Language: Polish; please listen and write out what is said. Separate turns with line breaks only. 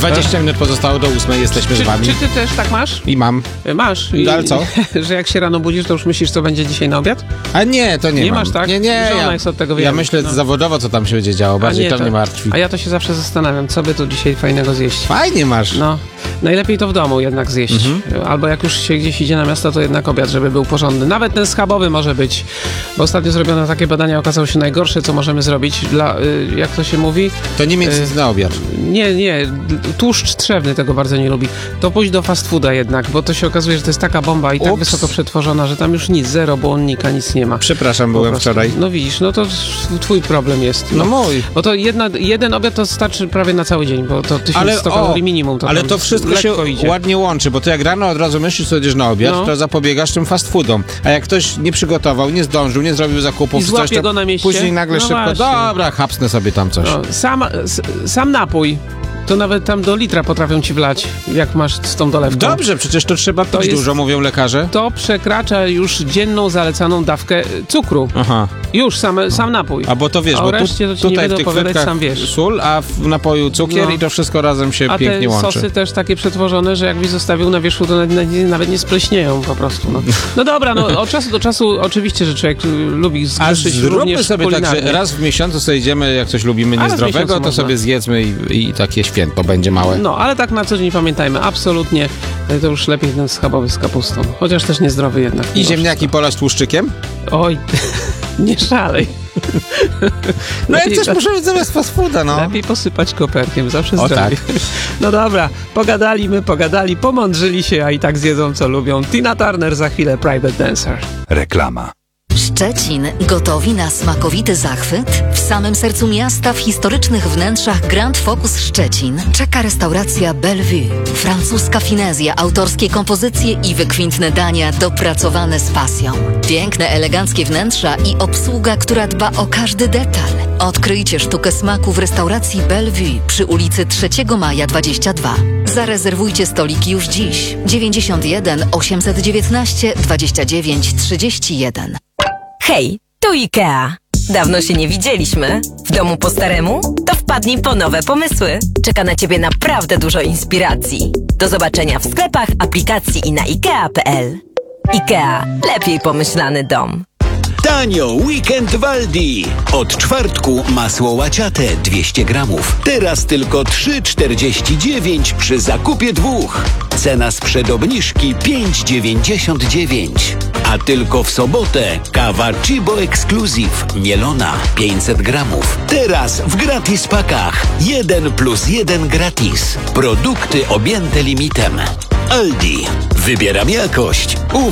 20 minut pozostało do 8, jesteśmy z wami.
Czy ty też tak masz?
I mam.
Masz.
Ale co?
Że jak się rano budzisz, to już myślisz, co będzie dzisiaj na obiad?
A nie, to nie
Nie
mam.
masz, tak?
Nie.
Żona jest od tego
Ja
wiem.
myślę zawodowo, co tam się będzie działo. Bardziej to mnie martwi.
A ja to się zawsze zastanawiam, co by tu dzisiaj fajnego zjeść.
Fajnie masz.
No, najlepiej to w domu jednak zjeść. Albo jak już się gdzieś idzie na miasto, to jednak obiad, żeby był porządny. Nawet ten schabowy może być. Bo ostatnio zrobiono takie badania, okazało się najgorsze, co możemy zrobić dla, jak to się mówi?
To nie mięso na obiad.
Nie. Tłuszcz trzewny tego bardzo nie lubi. To pójść do fast fooda jednak, bo to się okazuje, że to jest taka bomba i tak wysoko przetworzona, że tam już nic, zero błonnika, nic nie ma.
Przepraszam, byłem wczoraj.
No widzisz, no to twój problem jest.
No mój.
Bo to jeden obiad to starczy prawie na cały dzień, bo to 1100 kalorii minimum. To
ale to wszystko się
idzie.
ładnie łączy, bo ty jak rano od razu myślisz, co jedziesz na obiad, to zapobiegasz tym fast foodom. A jak ktoś nie przygotował, nie zdążył, nie zrobił zakupów,
i złapie go na mieście,
później nagle szybko,
właśnie.
dobra, chapsnę sobie tam coś.
No, sam napój. To nawet tam do litra potrafią ci wlać, jak masz z tą dolewką.
Dobrze, przecież to trzeba pić dużo, mówią lekarze.
To przekracza już dzienną zalecaną dawkę cukru.
Aha.
Już sam napój.
A bo to wiesz, bo
reszcie to ci
tutaj
nie
w tych
opowiadać, sam wiesz.
sól, a w napoju cukier i to wszystko razem się pięknie łączy.
A te sosy też takie przetworzone, że jakbyś zostawił na wierzchu, to nawet nie spleśnieją po prostu. No dobra, od czasu do czasu oczywiście, że człowiek lubi zgrzeszyć również
zróbmy sobie tak, że raz w miesiącu sobie idziemy, jak coś lubimy niezdrowego, to sobie zjedzmy i takie święto będzie małe.
No, ale tak na co dzień pamiętajmy, absolutnie to już lepiej ten schabowy z kapustą. Chociaż też niezdrowy jednak.
I ziemniaki polać tłuszczykiem?
Oj, nie szalej.
No jak coś muszę mieć zamiast fast fooda, no.
Lepiej posypać koperkiem, zawsze zdrowie.
Tak.
No dobra, pogadali, pomądrzyli się, a i tak zjedzą co lubią. Tina Turner, za chwilę Private Dancer.
Reklama.
Szczecin gotowi na smakowity zachwyt? W samym sercu miasta, w historycznych wnętrzach Grand Focus Szczecin czeka restauracja Bellevue. Francuska finezja, autorskie kompozycje i wykwintne dania dopracowane z pasją. Piękne, eleganckie wnętrza i obsługa, która dba o każdy detal. Odkryjcie sztukę smaku w restauracji Bellevue przy ulicy 3 Maja 22. Zarezerwujcie stoliki już dziś. 91 819 29 31.
Hej, tu IKEA. Dawno się nie widzieliśmy. W domu po staremu? To wpadnij po nowe pomysły. Czeka na Ciebie naprawdę dużo inspiracji. Do zobaczenia w sklepach, aplikacji i na IKEA.pl. IKEA. Lepiej pomyślany dom.
Tanio weekend w Aldi. Od czwartku masło łaciate 200 gramów. Teraz tylko 3,49 przy zakupie 2. Cena sprzed obniżki 5,99. A tylko w sobotę kawa Chibo Exclusive mielona 500 gramów. Teraz w gratis pakach 1+1 gratis. Produkty objęte limitem. Aldi. Wybieram jakość.